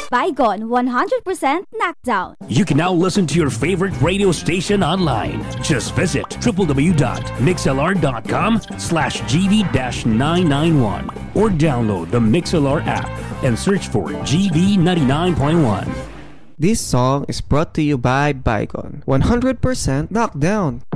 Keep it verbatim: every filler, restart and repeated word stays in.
Bygone one hundred percent Knockdown. You can now listen to your favorite radio station online. Just visit www.mixlr.com slash GV-991 or download the MixLR app and search for G V ninety-nine point one. This song is brought to you by Bygone one hundred percent Knockdown.